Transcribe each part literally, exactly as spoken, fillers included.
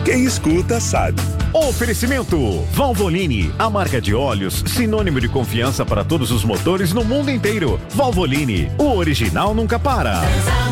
Quem escuta sabe. Oferecimento Valvoline, a marca de óleos sinônimo de confiança para todos os motores no mundo inteiro. Valvoline, o original nunca para.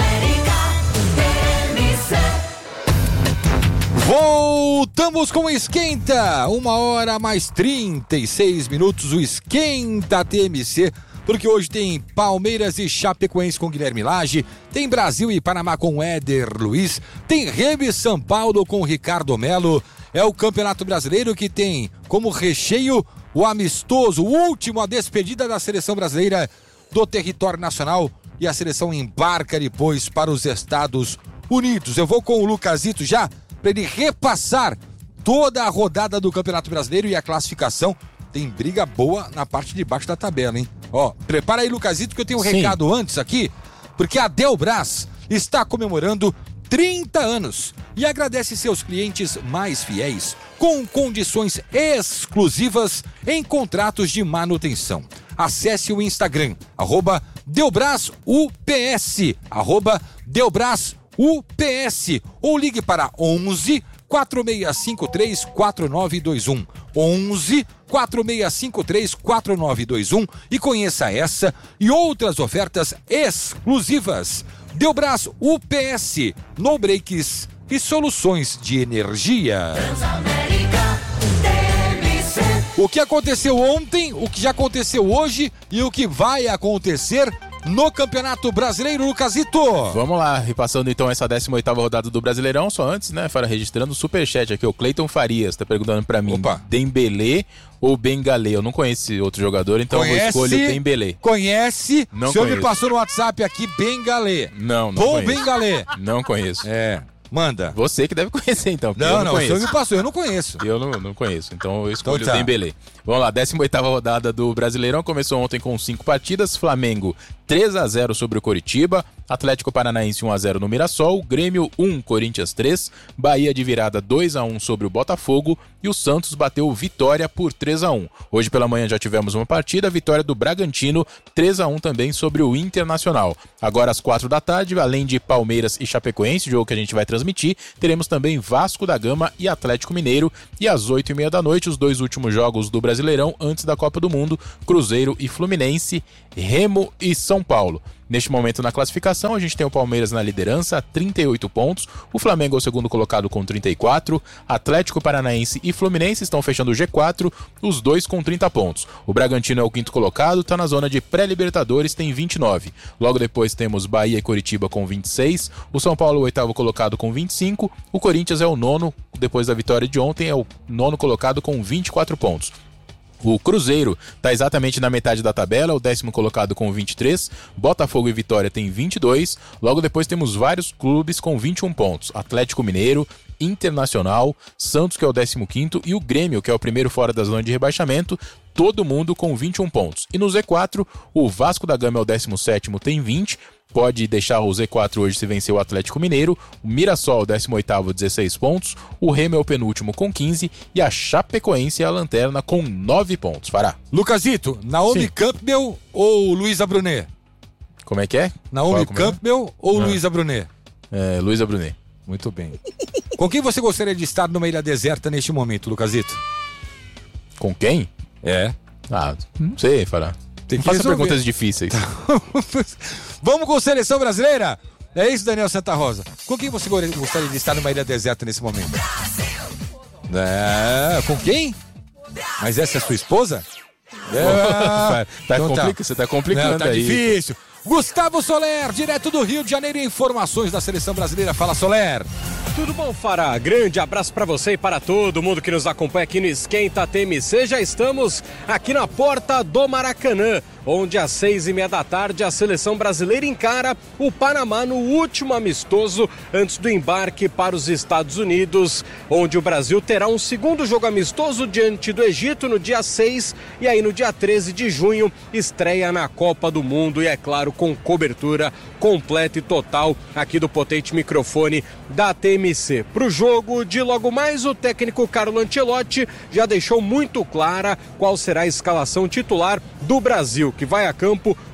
Voltamos com o Esquenta, uma hora mais trinta e seis minutos, o Esquenta T M C, porque hoje tem Palmeiras e Chapecoense com Guilherme Lage, tem Brasil e Panamá com Éder Luiz, tem Remo e São Paulo com Ricardo Melo, é o Campeonato Brasileiro que tem como recheio o amistoso, o último, a despedida da seleção brasileira do território nacional, e a seleção embarca depois para os Estados Unidos. Eu vou com o Lucasito já, para ele repassar toda a rodada do Campeonato Brasileiro e a classificação. Tem briga boa na parte de baixo da tabela, hein? Ó, prepara aí, Lucasito, que eu tenho um Sim. recado antes aqui, porque a Delbras está comemorando trinta anos e agradece seus clientes mais fiéis com condições exclusivas em contratos de manutenção. Acesse o Instagram, arroba DelbrasUPS, arroba DelbrasUPS, ou ligue para onze, quatro seis cinco três, quatro nove dois um, onze, quatro seis cinco três, quatro nove dois um e conheça essa e outras ofertas exclusivas. Delbras U P S, no breaks e soluções de energia. O que aconteceu ontem, o que já aconteceu hoje e o que vai acontecer no Campeonato Brasileiro, Lucasito. Vamos lá, repassando então essa décima oitava rodada do Brasileirão, só antes, né, Fara, registrando o superchat aqui, o Cleiton Farias, tá perguntando pra mim, Opa. Dembélé ou Bengalê? Eu não conheço esse outro jogador, então conhece, eu vou escolher Dembélé. Conhece? Não o senhor conheço. me passou no WhatsApp aqui, Bengalê. Não, não Bom conheço. Bengalê. Não conheço. É. Manda. Você que deve conhecer, então. Não, eu não, não, conheço. o senhor me passou, eu não conheço. Eu não, não conheço, então eu escolho então tá. o Dembélé. Vamos lá, décima oitava rodada do Brasileirão, começou ontem com cinco partidas, Flamengo três a zero sobre o Coritiba, Atlético Paranaense um a zero no Mirassol, Grêmio um, Corinthians três, Bahia de virada dois a um sobre o Botafogo e o Santos bateu Vitória por três a um. Hoje pela manhã já tivemos uma partida, vitória do Bragantino três a um também sobre o Internacional. Agora às quatro da tarde, além de Palmeiras e Chapecoense, jogo que a gente vai transmitir, teremos também Vasco da Gama e Atlético Mineiro, e às oito e meia da noite, os dois últimos jogos do Brasileirão antes da Copa do Mundo, Cruzeiro e Fluminense, Remo e São Paulo. Neste momento na classificação, a gente tem o Palmeiras na liderança, trinta e oito pontos, o Flamengo é o segundo colocado com trinta e quatro, Atlético Paranaense e Fluminense estão fechando o G quatro, os dois com trinta pontos. O Bragantino é o quinto colocado, está na zona de pré-libertadores, tem vinte e nove. Logo depois temos Bahia e Coritiba com vinte e seis, o São Paulo é o oitavo colocado com vinte e cinco, o Corinthians é o nono, depois da vitória de ontem, é o nono colocado com vinte e quatro pontos. O Cruzeiro está exatamente na metade da tabela, o décimo colocado com vinte e três, Botafogo e Vitória tem vinte e dois, logo depois temos vários clubes com vinte e um pontos, Atlético Mineiro, Internacional, Santos que é o décimo quinto e o Grêmio que é o primeiro fora da zona de rebaixamento, todo mundo com vinte e um pontos. E no Z quatro, o Vasco da Gama é o décimo sétimo, tem vinte, pode deixar o Z quatro hoje se vencer o Atlético Mineiro, o Mirassol, décimo oitavo, dezesseis pontos, o Remo é o penúltimo com quinze e a Chapecoense é a lanterna com nove pontos. Fará. Lucasito, Naomi Sim. Campbell ou Luísa Brunet? Como é que é? Naomi Campbell é? ou ah. Luísa Brunet? É, Luísa Brunet. Muito bem. Com quem você gostaria de estar numa ilha deserta neste momento, Lucasito? Com quem? É. Ah, não sei, Fará. Tem não que faça resolver. perguntas difíceis. Vamos com seleção brasileira? É isso, Daniel Santa Rosa. Com quem você gostaria de estar numa ilha deserta nesse momento? É, com quem? Mas essa é sua esposa? É, tá então complica, tá. Você tá complicando Não, tá aí. difícil. Gustavo Soler, direto do Rio de Janeiro, informações da seleção brasileira. Fala, Soler. Tudo bom, Fará? Grande abraço para você e para todo mundo que nos acompanha aqui no Esquenta T M C. Já estamos aqui na porta do Maracanã, onde às seis e meia da tarde a seleção brasileira encara o Panamá no último amistoso antes do embarque para os Estados Unidos, onde o Brasil terá um segundo jogo amistoso diante do Egito no dia seis e aí no dia treze de junho estreia na Copa do Mundo e, é claro, com cobertura completa e total aqui do potente microfone da T M C. Para o jogo de logo mais, o técnico Carlo Ancelotti já deixou muito clara qual será a escalação titular do Brasil, que vai a campo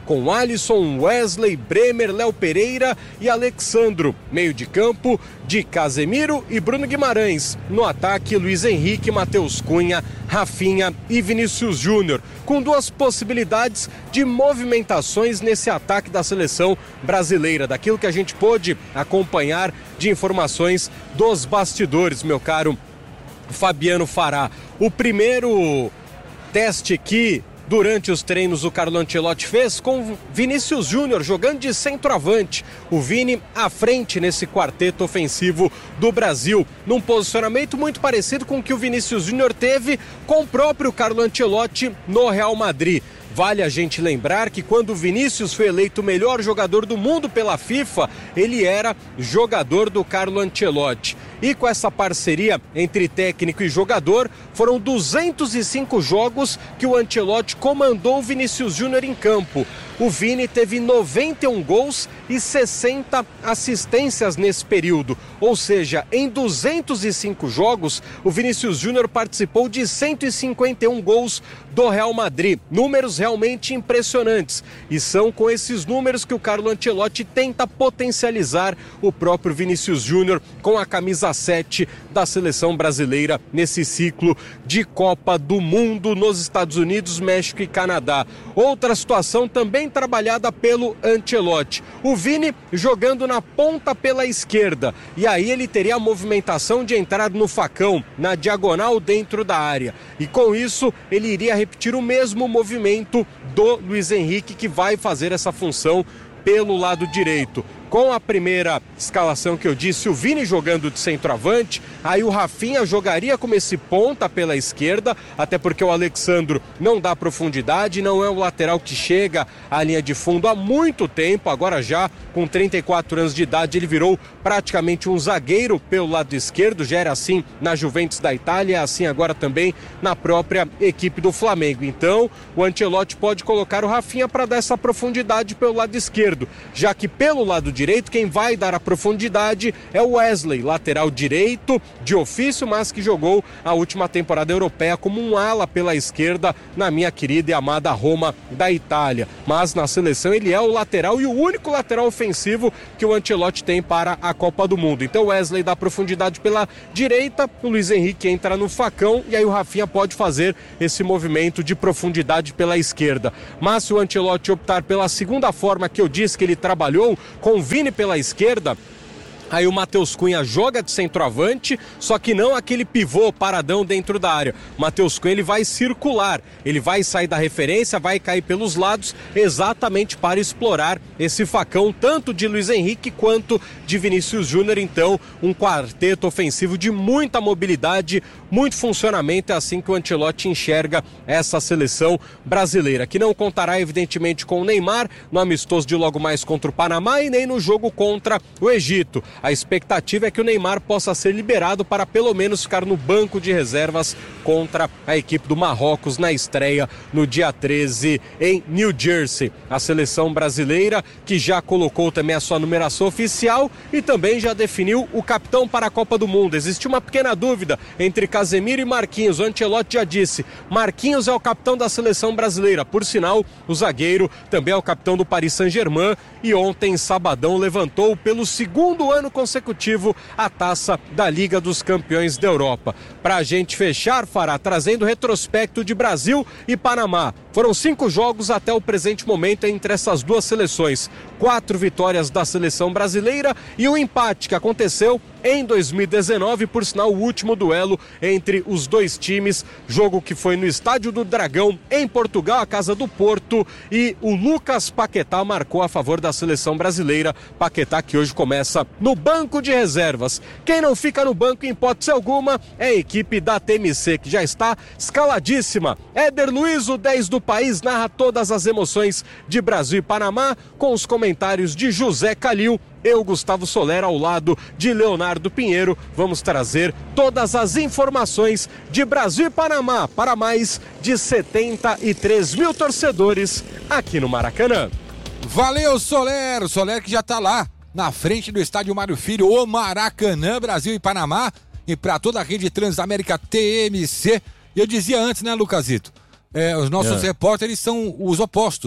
com Alisson, Wesley, Bremer, Léo Pereira e Alexandro. Meio de campo de Casemiro e Bruno Guimarães. No ataque, Luiz Henrique, Matheus Cunha, Rafinha e Vinícius Júnior, com duas possibilidades de movimentações nesse ataque da seleção brasileira, daquilo que a gente pôde acompanhar de informações dos bastidores, meu caro Fabiano Fará. O primeiro teste que durante os treinos o Carlo Ancelotti fez com Vinícius Júnior jogando de centroavante, o Vini à frente nesse quarteto ofensivo do Brasil, num posicionamento muito parecido com o que o Vinícius Júnior teve com o próprio Carlo Ancelotti no Real Madrid. Vale a gente lembrar que quando o Vinícius foi eleito o melhor jogador do mundo pela FIFA, ele era jogador do Carlo Ancelotti. E com essa parceria entre técnico e jogador, foram duzentos e cinco jogos que o Ancelotti comandou o Vinícius Júnior em campo. O Vini teve noventa e um gols e sessenta assistências nesse período. Ou seja, em duzentos e cinco jogos, o Vinícius Júnior participou de cento e cinquenta e um gols do Real Madrid. Números realmente impressionantes. E são com esses números que o Carlo Ancelotti tenta potencializar o próprio Vinícius Júnior com a camisa sete da seleção brasileira nesse ciclo de Copa do Mundo nos Estados Unidos, México e Canadá. Outra situação também trabalhada pelo Ancelotti. O Vini jogando na ponta pela esquerda. E aí ele teria a movimentação de entrar no facão, na diagonal dentro da área. E com isso ele iria repetir o mesmo movimento do Luiz Henrique, que vai fazer essa função pelo lado direito. Com a primeira escalação que eu disse, o Vini jogando de centroavante, aí o Rafinha jogaria como esse ponta pela esquerda, até porque o Alexandro não dá profundidade, não é um lateral que chega à linha de fundo há muito tempo, agora já com trinta e quatro anos de idade ele virou praticamente um zagueiro pelo lado esquerdo, já era assim na Juventus da Itália, assim agora também na própria equipe do Flamengo. Então o Ancelotti pode colocar o Rafinha para dar essa profundidade pelo lado esquerdo, já que pelo lado direito quem vai dar a profundidade é o Wesley, lateral direito de ofício, mas que jogou a última temporada europeia como um ala pela esquerda na minha querida e amada Roma da Itália. Mas na seleção ele é o lateral e o único lateral ofensivo que o Ancelotti tem para a Copa do Mundo. Então o Wesley dá profundidade pela direita, o Luiz Henrique entra no facão e aí o Rafinha pode fazer esse movimento de profundidade pela esquerda. Mas se o Ancelotti optar pela segunda forma que eu disse que ele trabalhou, com Vini pela esquerda, aí o Matheus Cunha joga de centroavante, só que não aquele pivô paradão dentro da área. O Matheus Cunha ele vai circular, ele vai sair da referência, vai cair pelos lados, exatamente para explorar esse facão, tanto de Luiz Henrique quanto de Vinícius Júnior. Então, um quarteto ofensivo de muita mobilidade, muito funcionamento. É assim que o Ancelotti enxerga essa seleção brasileira, que não contará evidentemente com o Neymar no amistoso de logo mais contra o Panamá e nem no jogo contra o Egito. A expectativa é que o Neymar possa ser liberado para pelo menos ficar no banco de reservas contra a equipe do Marrocos na estreia no dia treze em New Jersey. A seleção brasileira que já colocou também a sua numeração oficial e também já definiu o capitão para a Copa do Mundo. Existe uma pequena dúvida entre Casemiro e Marquinhos. O Ancelotti já disse, Marquinhos é o capitão da seleção brasileira. Por sinal, o zagueiro também é o capitão do Paris Saint-Germain e ontem, sabadão, levantou pelo segundo ano consecutivo a taça da Liga dos Campeões da Europa. Para a gente fechar, Fará, trazendo o retrospecto de Brasil e Panamá. Foram cinco jogos até o presente momento entre essas duas seleções. Quatro vitórias da seleção brasileira e um empate que aconteceu em dois mil e dezenove, por sinal o último duelo entre os dois times, jogo que foi no Estádio do Dragão, em Portugal, a casa do Porto, e o Lucas Paquetá marcou a favor da seleção brasileira. Paquetá que hoje começa no banco de reservas. Quem não fica no banco em hipótese alguma é a equipe da T M C, que já está escaladíssima. Éder Luiz, o dez do país, narra todas as emoções de Brasil e Panamá, com os comentários de José Calil. Eu, Gustavo Soler, ao lado de Leonardo Pinheiro, vamos trazer todas as informações de Brasil e Panamá para mais de setenta e três mil torcedores aqui no Maracanã. Valeu, Soler! O Soler que já está lá na frente do estádio Mário Filho, o Maracanã, Brasil e Panamá, e para toda a rede Transamérica T M C. Eu dizia antes, né, Lucasito? É, os nossos é. repórteres são os opostos, né?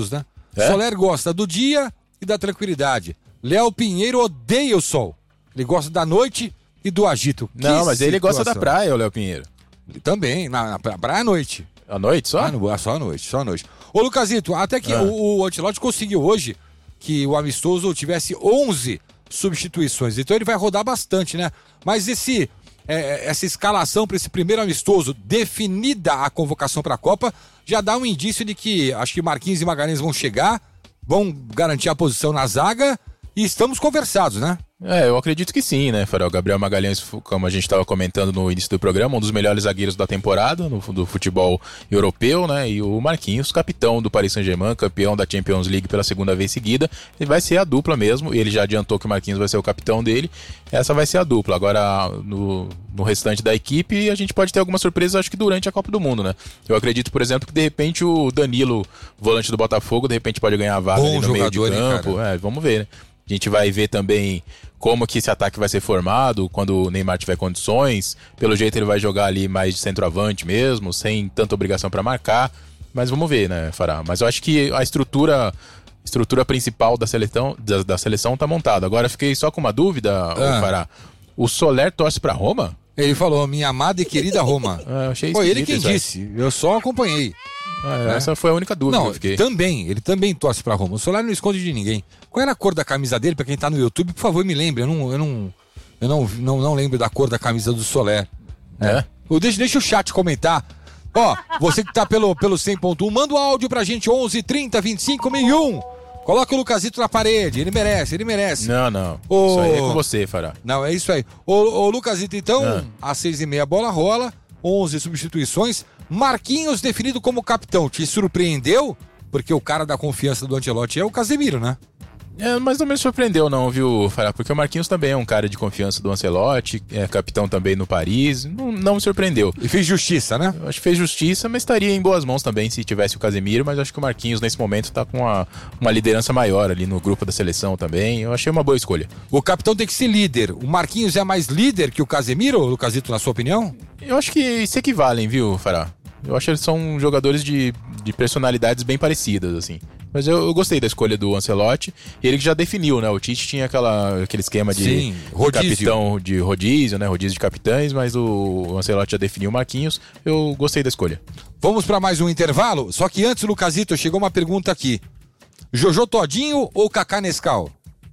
É? Soler gosta do dia e da tranquilidade. Léo Pinheiro odeia o sol. Ele gosta da noite e do agito. Que Não, mas ele situação. gosta da praia, o Léo Pinheiro. Ele também, na, na praia à noite. À noite só? Ah, no, só à noite, só à noite. Ô, Lucasito, até que ah. o, o Ancelotti conseguiu hoje que o amistoso tivesse onze substituições. Então ele vai rodar bastante, né? Mas esse, é, essa escalação para esse primeiro amistoso, definida a convocação para a Copa, já dá um indício de que acho que Marquinhos e Magalhães vão chegar, vão garantir a posição na zaga e estamos conversados, né? É, eu acredito que sim, né, Farol? Gabriel Magalhães, como a gente estava comentando no início do programa, um dos melhores zagueiros da temporada no, do futebol europeu, né? E o Marquinhos, capitão do Paris Saint-Germain, campeão da Champions League pela segunda vez seguida. Ele vai ser a dupla mesmo, ele já adiantou que o Marquinhos vai ser o capitão dele. Essa vai ser a dupla. Agora, no, no restante da equipe, a gente pode ter alguma surpresa, acho que durante a Copa do Mundo, né? Eu acredito, por exemplo, que de repente o Danilo, volante do Botafogo, de repente pode ganhar a vaga ali no meio de campo. É, vamos ver, né? A gente vai ver também como que esse ataque vai ser formado quando o Neymar tiver condições. Pelo jeito ele vai jogar ali mais de centroavante mesmo, sem tanta obrigação para marcar. Mas vamos ver, né, Fará? Mas eu acho que a estrutura, estrutura principal da seleção, da, da seleção tá montada. Agora fiquei só com uma dúvida, ah. Fará. O Soler torce para Roma? Ele falou, minha amada e querida Roma. Ah, eu achei Foi ele quem disse, aí. Eu só acompanhei. Ah, essa é. foi a única dúvida não, que eu fiquei. Também, ele também torce pra Roma. O Soler não esconde de ninguém. Qual era a cor da camisa dele? Pra quem tá no YouTube, por favor, me lembre. Eu não, eu não, eu não, não, não lembro da cor da camisa do Soler. É. é. Deixa, deixa o chat comentar. Ó, você que tá pelo, pelo cem ponto um, manda um áudio pra gente, onze, trinta, vinte e cinco, mil e um. Coloca o Lucasito na parede, ele merece, ele merece. Não, não. O... Isso aí é com você, Fará. Não, é isso aí. Ô, ô Lucasito, então, ah. às seis e meia a bola rola, onze substituições. Marquinhos definido como capitão, te surpreendeu? Porque o cara da confiança do Ancelotti é o Casemiro, né? É, mas não me surpreendeu não, viu, Fará? Porque o Marquinhos também é um cara de confiança do Ancelotti, é capitão também no Paris, não, não me surpreendeu. E fez justiça, né? Eu acho que fez justiça, mas estaria em boas mãos também se tivesse o Casemiro, mas acho que o Marquinhos nesse momento tá com uma, uma liderança maior ali no grupo da seleção também, eu achei uma boa escolha. O capitão tem que ser líder, o Marquinhos é mais líder que o Casemiro, Lucasito, na sua opinião? Eu acho que se equivalem, viu, Fará? Eu acho que eles são jogadores de, de personalidades bem parecidas, assim. Mas eu, eu gostei da escolha do Ancelotti. Ele que já definiu, né? O Tite tinha aquela, aquele esquema de, Sim, de capitão de rodízio, né? Rodízio de capitães, mas o, o Ancelotti já definiu o Marquinhos. Eu gostei da escolha. Vamos para mais um intervalo? Só que antes, Lucasito, chegou uma pergunta aqui. Jojo Todinho ou Kaká Nescau?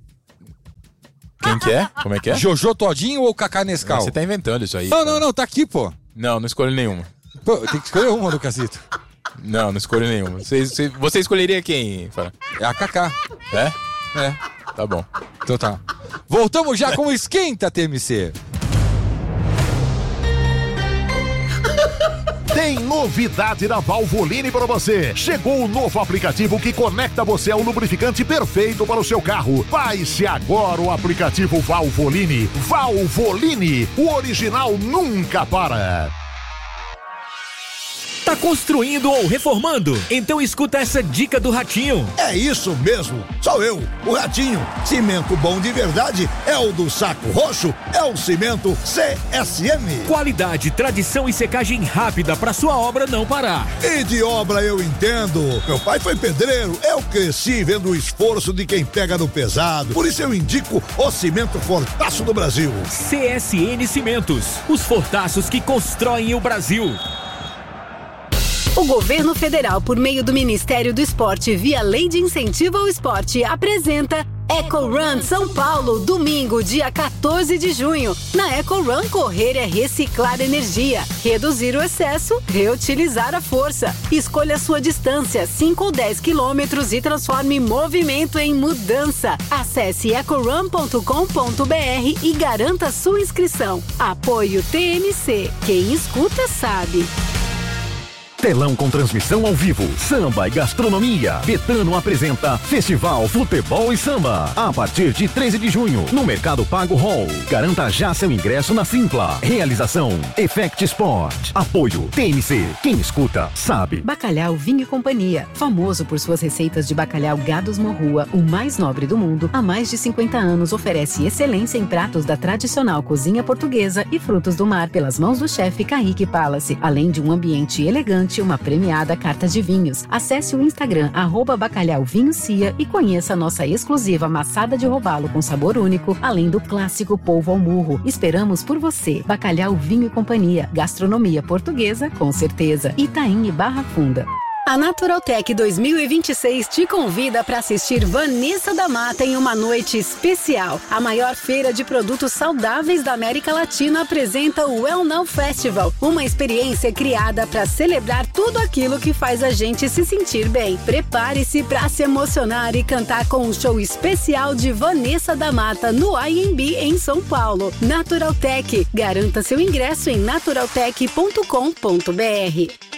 Quem que é? Como é que é? Jojo Todinho ou Kaká Nescau? Você tá inventando isso aí. Não, cara. não, não, tá aqui, pô. Não, não escolho nenhuma. Pô, tem que escolher uma, Lucasito. Não, não escolho nenhuma. Você, você, você escolheria quem, Fará? É a Kaká. É? É. Tá bom. Então tá. Voltamos já com o Esquenta T M C. Tem novidade da Valvoline para você. Chegou o novo aplicativo que conecta você ao lubrificante perfeito para o seu carro. Baixe agora o aplicativo Valvoline. Valvoline, o original nunca para. Tá construindo ou reformando? Então escuta essa dica do Ratinho. É isso mesmo, sou eu, o Ratinho. Cimento bom de verdade é o do Saco Roxo, é o Cimento C S M. Qualidade, tradição e secagem rápida para sua obra não parar. E de obra eu entendo. Meu pai foi pedreiro, eu cresci vendo o esforço de quem pega no pesado. Por isso eu indico o Cimento Fortaço do Brasil. C S N Cimentos, os fortaços que constroem o Brasil. O governo federal, por meio do Ministério do Esporte, via Lei de Incentivo ao Esporte, apresenta Eco Run São Paulo, domingo, dia quatorze de junho. Na Eco Run, correr é reciclar energia, reduzir o excesso, reutilizar a força. Escolha a sua distância, cinco ou dez quilômetros, e transforme movimento em mudança. Acesse eco run ponto com ponto b r e garanta sua inscrição. Apoio T M C. Quem escuta sabe. Telão com transmissão ao vivo, samba e gastronomia. Betano apresenta Festival Futebol e Samba. A partir de treze de junho, no Mercado Pago Hall. Garanta já seu ingresso na Simpla. Realização Effect Sport. Apoio T M C. Quem escuta, sabe. Bacalhau Vinho e Companhia. Famoso por suas receitas de bacalhau Gados Morrua, o mais nobre do mundo, há mais de cinquenta anos oferece excelência em pratos da tradicional cozinha portuguesa e frutos do mar pelas mãos do chefe Kaique Palace, além de um ambiente elegante Aproveite uma premiada carta de vinhos. Acesse o Instagram, arroba Bacalhau Vinho Cia e conheça a nossa exclusiva maçada de robalo com sabor único, além do clássico polvo ao murro. Esperamos por você. Bacalhau Vinho e Companhia. Gastronomia portuguesa, com certeza. Itaim e Barra Funda. A Naturaltech dois mil e vinte e seis te convida para assistir Vanessa da Mata em uma noite especial. A maior feira de produtos saudáveis da América Latina apresenta o Well Now Festival, uma experiência criada para celebrar tudo aquilo que faz a gente se sentir bem. Prepare-se para se emocionar e cantar com um show especial de Vanessa da Mata no I M B em São Paulo. Naturaltech, garanta seu ingresso em naturaltech ponto com ponto br.